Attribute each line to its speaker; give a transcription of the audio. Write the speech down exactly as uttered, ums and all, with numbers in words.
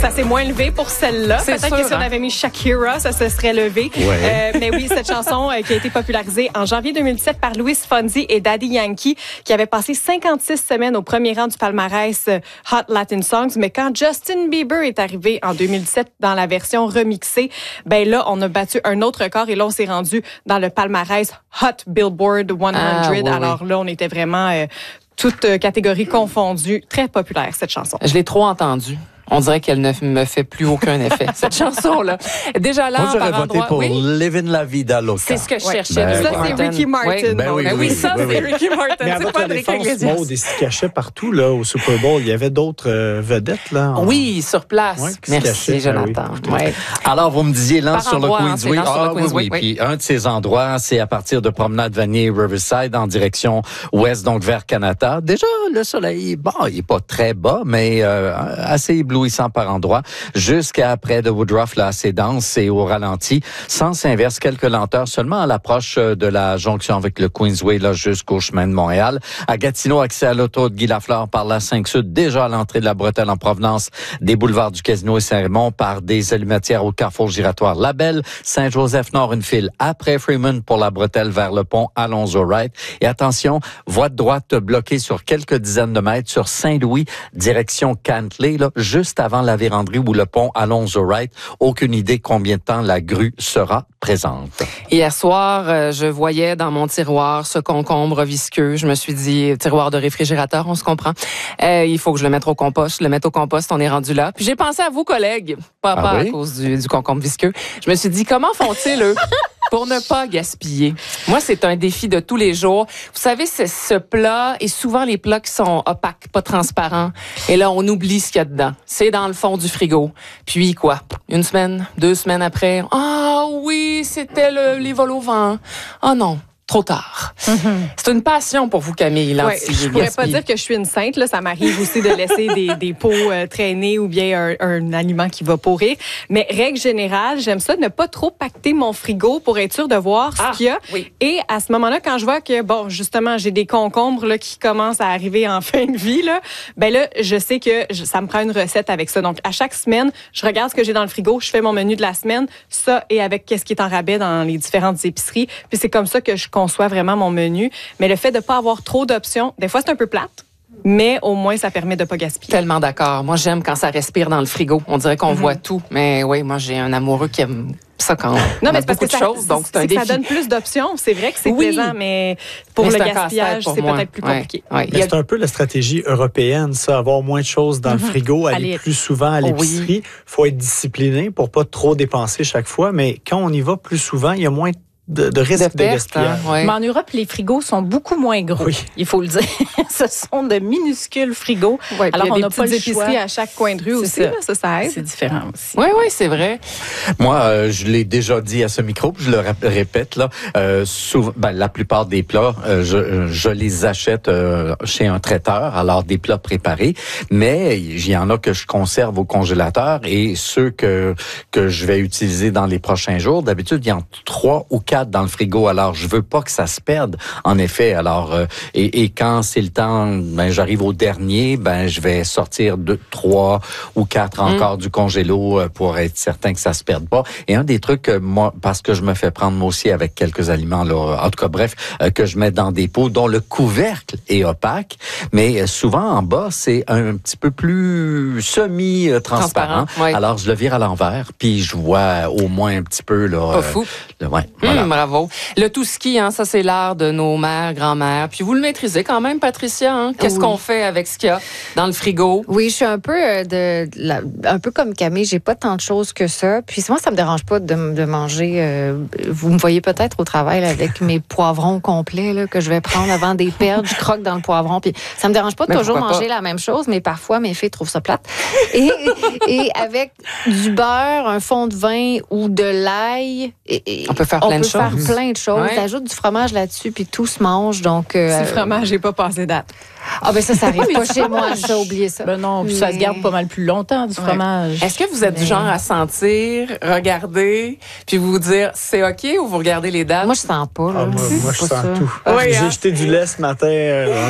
Speaker 1: ça s'est moins levé pour celle-là.
Speaker 2: C'est
Speaker 1: Peut-être
Speaker 2: sûr,
Speaker 1: que si on
Speaker 2: hein?
Speaker 1: avait mis Shakira, ça se serait levé.
Speaker 3: Ouais.
Speaker 1: Euh, mais oui, cette chanson euh, qui a été popularisée en janvier deux mille dix-sept par Luis Fonsi et Daddy Yankee, qui avait passé cinquante-six semaines au premier rang du palmarès euh, Hot Latin Songs. Mais quand Justin Bieber est arrivé en deux mille dix-sept dans la version remixée, ben là, on a battu un autre record et là, on s'est rendu dans le palmarès Hot Billboard cent.
Speaker 2: Ah, oui,
Speaker 1: Alors
Speaker 2: oui.
Speaker 1: là, on était vraiment euh, toutes euh, catégories confondues. Très populaire, cette chanson.
Speaker 2: Je l'ai trop entendue. On dirait qu'elle ne me fait plus aucun effet, cette chanson-là. Déjà là,
Speaker 3: Moi, j'aurais
Speaker 2: par
Speaker 3: voté
Speaker 2: endroit,
Speaker 3: pour
Speaker 2: oui,
Speaker 3: Livin' la Vida Loca.
Speaker 2: c'est ce que je
Speaker 1: Ouais.
Speaker 2: cherchais.
Speaker 3: Ben,
Speaker 2: Ricky
Speaker 1: Ça, c'est
Speaker 2: Martin.
Speaker 1: Ricky Martin.
Speaker 2: Oui.
Speaker 3: Ben oui,
Speaker 2: Ben oui,
Speaker 3: oui,
Speaker 2: ça,
Speaker 3: oui,
Speaker 2: c'est
Speaker 3: oui.
Speaker 2: Ricky Martin.
Speaker 4: Mais à
Speaker 2: C'est
Speaker 4: votre
Speaker 2: pas Enrique
Speaker 4: défense,
Speaker 2: Iglesias.
Speaker 4: Maud, il se cachait partout là, au Super Bowl. Il y avait d'autres euh, vedettes. Là, en-
Speaker 2: Oui, sur place.
Speaker 4: Ouais, qui se
Speaker 2: Merci,
Speaker 4: cachait.
Speaker 2: Jonathan.
Speaker 4: Ben oui.
Speaker 2: Ouais.
Speaker 3: Alors, vous me disiez lance
Speaker 2: Par
Speaker 3: sur le
Speaker 2: endroit, hein, c'est
Speaker 3: Queensway.
Speaker 2: lance sur le
Speaker 3: Ah oui,
Speaker 2: Queensway,
Speaker 3: oui.
Speaker 2: oui.
Speaker 3: Puis un de ces endroits, c'est à partir de Promenade Vanier Riverside en direction ouest, donc vers Canada. Déjà, le soleil, bon, il est pas très bas, mais euh, assez éblouissant par endroit. Jusqu'à près de Woodruff, là, assez dense et au ralenti. Sens inverse, quelques lenteurs seulement à l'approche de la jonction avec le Queensway, là, jusqu'au chemin de Montréal. À Gatineau, accès à l'autoroute Guy Lafleur par la cinq Sud, déjà à l'entrée de la bretelle en provenance des boulevards du Casino et Saint-Raymond par des allumetières au carrefour giratoire Labelle. Saint-Joseph-Nord, une file après Freeman pour la bretelle vers le pont Alonzo-Wright. Et attention, voie de droite bloquée sur quelques dizaines de mètres sur Saint-Louis, direction Cantley, là, juste avant la véranderie ou le pont Alonzo-Wright. Aucune idée combien de temps la grue sera présente.
Speaker 2: Hier soir, euh, je voyais dans mon tiroir ce concombre visqueux. Je me suis dit, tiroir de réfrigérateur, on se comprend. Euh, il faut que je le mette au compost. Je le mette au compost, on est rendu là. Puis j'ai pensé à vous, collègues, pas,
Speaker 3: Ah
Speaker 2: pas
Speaker 3: oui?
Speaker 2: à cause du, du concombre visqueux. Je me suis dit, comment font-ils, eux, pour ne pas gaspiller? Moi, c'est un défi de tous les jours. Vous savez, c'est ce plat, et souvent les plats qui sont opaques, pas transparents. Et là, on oublie ce qu'il y a dedans. C'est dans le fond du frigo. Puis quoi? Une semaine, deux semaines après, ah oui, c'était le, les vols au vent. Ah non. Trop tard. Mm-hmm. C'est une passion pour vous, Camille.
Speaker 1: Ouais, je pourrais pas dire que je suis une sainte. Là. Ça m'arrive aussi de laisser des, des pots euh, traîner ou bien un, un aliment qui va pourrir. Mais règle générale, j'aime ça, ne pas trop pacter mon frigo pour être sûr de voir
Speaker 2: Ah,
Speaker 1: ce qu'il y a.
Speaker 2: Oui.
Speaker 1: Et à ce moment-là, quand je vois que, bon, justement, j'ai des concombres là, qui commencent à arriver en fin de vie, là, ben là, je sais que je, ça me prend une recette avec ça. Donc, à chaque semaine, je regarde ce que j'ai dans le frigo, je fais mon menu de la semaine, ça et avec qu'est-ce qui est en rabais dans les différentes épiceries. Puis c'est comme ça que je conçois vraiment mon menu. Mais le fait de ne pas avoir trop d'options, des fois, c'est un peu plate, mais au moins, ça permet de ne pas gaspiller.
Speaker 2: Tellement d'accord. Moi, j'aime quand ça respire dans le frigo. On dirait qu'on mm-hmm. voit tout. Mais oui, moi, j'ai un amoureux qui aime ça quand
Speaker 1: non,
Speaker 2: on
Speaker 1: mais
Speaker 2: a
Speaker 1: c'est parce
Speaker 2: beaucoup
Speaker 1: que
Speaker 2: de
Speaker 1: ça,
Speaker 2: choses. Donc, c'est un
Speaker 1: c'est
Speaker 2: défi.
Speaker 1: que ça donne plus d'options. C'est vrai que c'est
Speaker 2: oui.
Speaker 1: plaisant, mais pour
Speaker 2: mais
Speaker 1: le
Speaker 2: c'est
Speaker 1: gaspillage,
Speaker 2: pour
Speaker 1: c'est
Speaker 2: moi.
Speaker 1: peut-être plus
Speaker 2: ouais.
Speaker 1: compliqué.
Speaker 2: Ouais.
Speaker 4: Mais c'est un peu la stratégie européenne, ça, avoir moins de choses dans mm-hmm. le frigo, aller, aller plus souvent à l'épicerie. Il oui. faut être discipliné pour pas trop dépenser chaque fois, mais quand on y va plus souvent, il y a moins de, de risque de, de
Speaker 2: perte,
Speaker 4: gaspillage.
Speaker 2: Hein, ouais.
Speaker 5: Mais en Europe, les frigos sont beaucoup moins gros.
Speaker 4: Oui.
Speaker 5: Il faut le dire. Ce sont de minuscules frigos.
Speaker 1: Ouais,
Speaker 5: alors, on n'a pas le
Speaker 1: épiceries
Speaker 5: choix.
Speaker 1: à chaque coin de rue aussi.
Speaker 5: Ça.
Speaker 1: Là, ça, ça aide.
Speaker 5: C'est différent aussi.
Speaker 2: Oui, oui, c'est vrai.
Speaker 3: Moi, euh, je l'ai déjà dit à ce micro, je le répète, là, euh, souvent, ben, la plupart des plats, euh, je, je les achète euh, chez un traiteur, alors des plats préparés, mais il y en a que je conserve au congélateur et ceux que que je vais utiliser dans les prochains jours, d'habitude, il y en a trois ou quatre dans le frigo. Alors, je veux pas que ça se perde, en effet. Alors, euh, et, et quand c'est le temps, ben, j'arrive au dernier, ben, je vais sortir deux, trois ou quatre encore mmh. du congélo pour être certain que ça se perde pas. Et un des trucs, euh, moi, parce que je me fais prendre moi aussi avec quelques aliments, là, en tout cas, bref, euh, que je mets dans des pots dont le couvercle est opaque, mais euh, souvent en bas, c'est un petit peu plus semi-transparent.
Speaker 2: Ouais.
Speaker 3: Alors, je le vire à l'envers, puis je vois au moins un petit peu, là.
Speaker 2: Pas euh, fou.
Speaker 3: Le, ouais,
Speaker 2: mmh,
Speaker 3: voilà.
Speaker 2: Bravo. Le tout ski, hein, ça c'est l'art de nos mères, grand-mères. Puis vous le maîtrisez quand même, Patricia. Hein? Qu'est-ce oui. qu'on fait avec ce qu'il y a dans le frigo?
Speaker 6: Oui, je suis un peu euh, de, de la, un peu comme Camille. J'ai pas tant de choses que ça. Puis moi, ça me dérange pas de, de manger. Euh, vous me voyez peut-être au travail avec mes poivrons complets là, que je vais prendre avant des perles. Je croque dans le poivron. Puis ça me dérange pas de mais toujours manger pas? La même chose, mais parfois mes filles trouvent ça plate. Et, et avec du beurre, un fond de vin ou de l'ail, et, et
Speaker 2: on peut faire
Speaker 6: on
Speaker 2: plein
Speaker 6: peut
Speaker 2: de choses.
Speaker 6: Faire plein de choses.
Speaker 2: Ouais.
Speaker 6: T'ajoutes du fromage là-dessus, puis tout se mange. Donc, euh,
Speaker 1: si le fromage n'est pas passé date.
Speaker 6: Ah ben ça, ça arrive pas chez moi, j'ai oublié ça.
Speaker 5: Ben non, puis mais... ça se garde pas mal plus longtemps, du ouais. fromage.
Speaker 2: Est-ce que vous êtes mais... du genre à sentir, regarder, puis vous dire c'est OK ou vous regardez les dates?
Speaker 6: Moi, je sens pas. Là.
Speaker 4: Ah, moi, moi je
Speaker 6: pas
Speaker 4: sens
Speaker 6: ça.
Speaker 4: tout.
Speaker 2: Oui,
Speaker 4: j'ai
Speaker 2: hein?
Speaker 4: jeté du lait ce matin. Euh,